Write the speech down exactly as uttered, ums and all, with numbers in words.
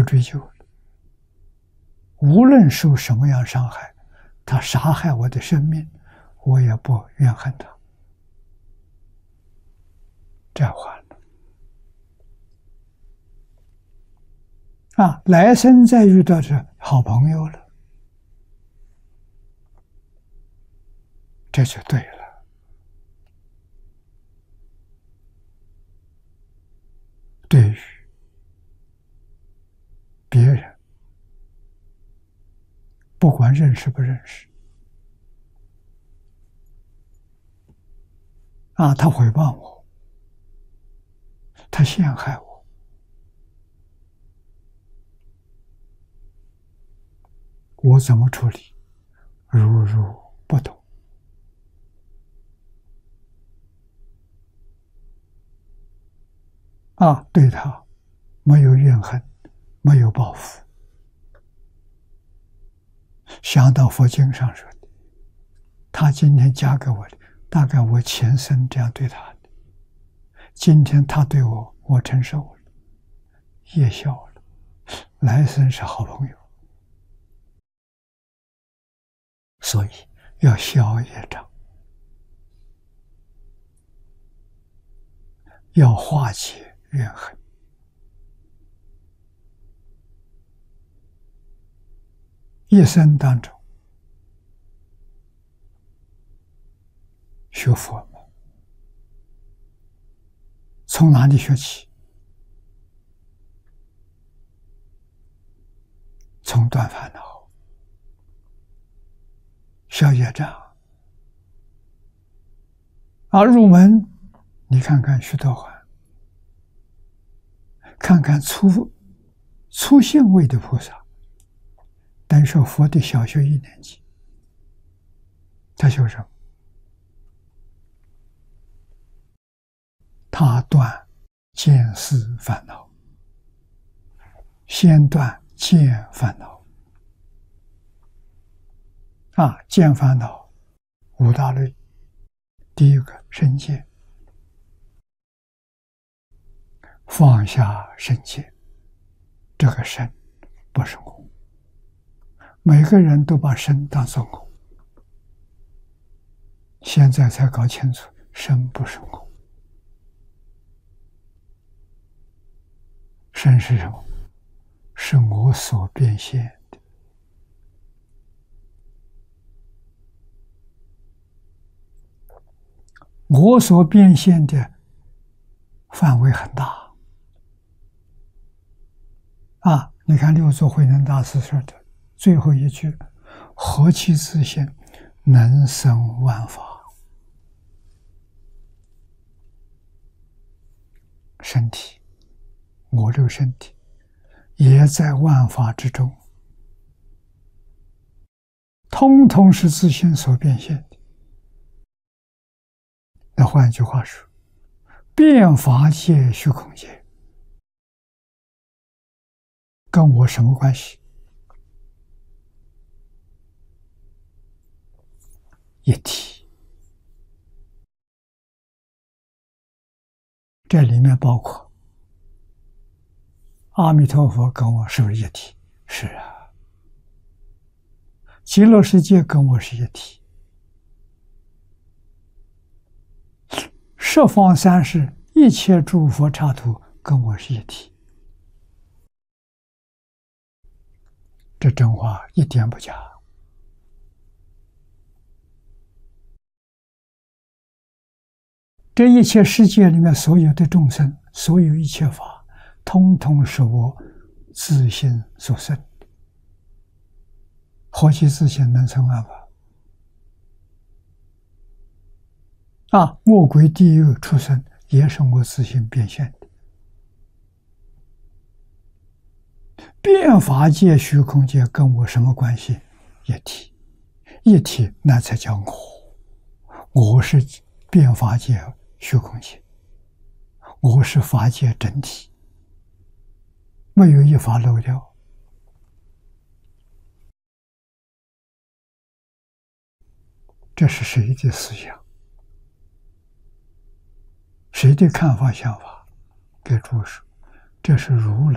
追究了。无论受什么样伤害，他杀害我的生命，我也不怨恨他。这样还了啊！来生再遇到这好朋友了，这就对了。对于别人，不管认识不认识，啊，他诽谤我，他陷害我，我怎么处理？如如不动。啊，对他没有怨恨，没有报复。想到佛经上说的，他今天嫁给我的，大概我前生这样对他的，今天他对我，我承受了，业消了，来生是好朋友。所以要消业障，要化解怨恨。一生当中学佛门，从哪里学起？从断烦恼、消业障。而入门，你看看须陀洹，看看初初信位的菩萨，单说佛的小学一年级，他修什么？他断见思烦恼，先断见烦恼。啊，见烦恼五大类，第一个身见，放下身见，这个身不是我。每个人都把身当作我，现在才搞清楚，身不是我。身是什么？是我所变现的。我所变现的范围很大啊！你看六祖慧能大师说的最后一句：“何其自性，能生万法。”身体，我这个身体也在万法之中，通通是自性所变现的。那换一句话说，变法界、虚空界跟我什么关系？一体。这里面包括阿弥陀佛跟我是不是一体？是啊。极乐世界跟我是一体。十方三世一切诸佛刹土跟我是一体。这真话一点不假。这一切世界里面所有的众生，所有一切法，通通是我自性所生的。何其自性，能生万法。啊，魔鬼地狱出生也是我自性变现的。变法界、虚空界跟我什么关系？一体。一体，那才叫我。我是变法界、虚空界，我是法界整体，没有一法漏掉。这是谁的思想？谁的看法想法？给诸说，这是如来